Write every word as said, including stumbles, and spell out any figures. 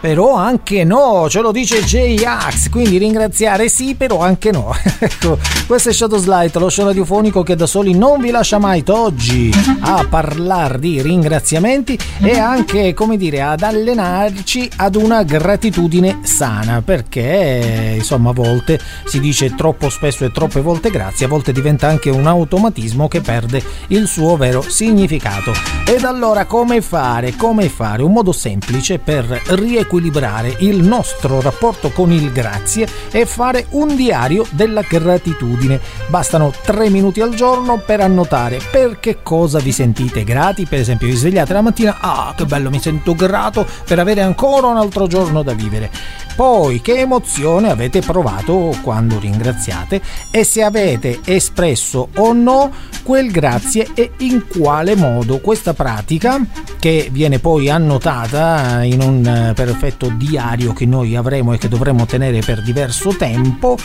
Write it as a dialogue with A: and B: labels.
A: però anche no, ce lo dice J-Ax, quindi ringraziare sì, però anche no. Ecco, questo è Shadow Slide, lo show radiofonico che da soli non vi lascia mai. Oggi a parlare di ringraziamenti e anche, come dire, ad allenarci ad una gratitudine sana, perché insomma a volte si dice troppo spesso e troppe volte grazie, a volte diventa anche un automatismo che perde il suo vero significato. Ed allora come fare? Come fare? Un modo semplice per riequilibrare il nostro rapporto con il grazie è fare un diario della gratitudine. Bastano tre minuti al giorno per annotare per che cosa vi sentite grati. Per esempio, vi svegliate la mattina, ah che bello, mi sento grato per avere ancora un altro giorno da vivere. Poi che emozione avete provato quando ringraziate e se avete espresso o no quel grazie e in quale modo. Questa pratica, che viene poi annotata in un perfetto diario che noi avremo e che dovremo tenere per diverso tempo,